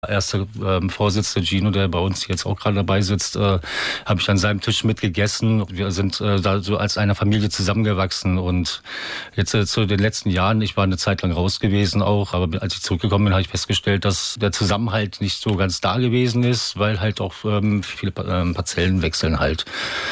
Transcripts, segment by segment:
Erster Vorsitzende Gino, der bei uns jetzt auch gerade dabei sitzt, habe ich an seinem Tisch mitgegessen. Wir sind da so als eine Familie zusammengewachsen und jetzt zu den letzten Jahren, ich war eine Zeit lang raus gewesen auch, aber als ich zurückgekommen bin, habe ich festgestellt, dass der Zusammenhalt nicht so ganz da gewesen ist, weil halt auch viele Parzellen wechseln halt.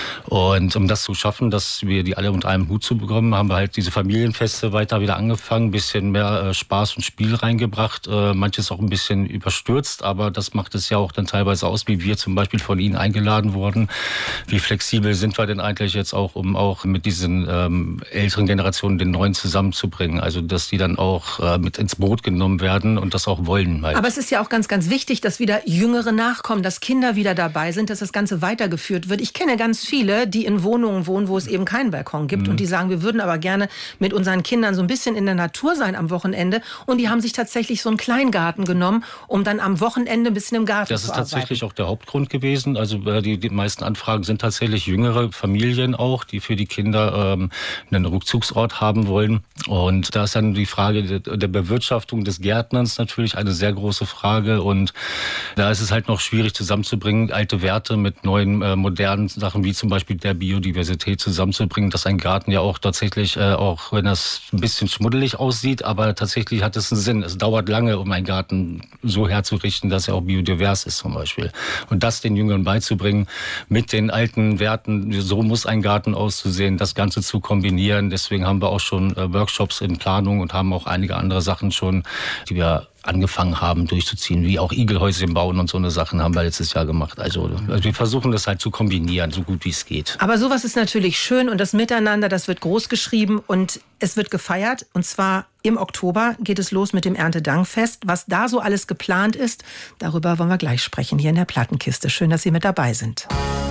Und um das zu schaffen, dass wir die alle unter einem Hut zu bekommen, haben wir halt diese Familienfeste weiter wieder angefangen, ein bisschen mehr Spaß und Spiel reingebracht, manches auch ein bisschen überstürzt. Aber das macht es ja auch dann teilweise aus, wie wir zum Beispiel von Ihnen eingeladen wurden. Wie flexibel sind wir denn eigentlich jetzt auch, um auch mit diesen älteren Generationen den Neuen zusammenzubringen? Also, dass die dann auch mit ins Boot genommen werden und das auch wollen. Halt. Aber es ist ja auch ganz, ganz wichtig, dass wieder Jüngere nachkommen, dass Kinder wieder dabei sind, dass das Ganze weitergeführt wird. Ich kenne ganz viele, die in Wohnungen wohnen, wo es eben keinen Balkon gibt und die sagen, wir würden aber gerne mit unseren Kindern so ein bisschen in der Natur sein am Wochenende. Und die haben sich tatsächlich so einen Kleingarten genommen, um dann am Wochenende ein bisschen im Garten zu arbeiten. Das ist tatsächlich auch der Hauptgrund gewesen. Also die meisten Anfragen sind tatsächlich jüngere Familien auch, die für die Kinder einen Rückzugsort haben wollen. Und da ist dann die Frage der Bewirtschaftung des Gärtnerns natürlich eine sehr große Frage. Und da ist es halt noch schwierig zusammenzubringen, alte Werte mit neuen, modernen Sachen wie zum Beispiel der Biodiversität zusammenzubringen, dass ein Garten ja auch tatsächlich, auch wenn das ein bisschen schmuddelig aussieht, aber tatsächlich hat es einen Sinn. Es dauert lange, um einen Garten so herzurichten, dass er auch biodivers ist zum Beispiel. Und das den Jüngeren beizubringen, mit den alten Werten, so muss ein Garten auszusehen, das Ganze zu kombinieren. Deswegen haben wir auch schon Workshops in Planung und haben auch einige andere Sachen schon, die wir angefangen haben durchzuziehen, wie auch Igelhäuschen bauen und so eine Sachen haben wir letztes Jahr gemacht. Also wir versuchen das halt zu kombinieren, so gut wie es geht. Aber sowas ist natürlich schön und das Miteinander, das wird groß geschrieben und es wird gefeiert. Und zwar im Oktober geht es los mit dem Erntedankfest. Was da so alles geplant ist, darüber wollen wir gleich sprechen hier in der Plattenkiste. Schön, dass Sie mit dabei sind.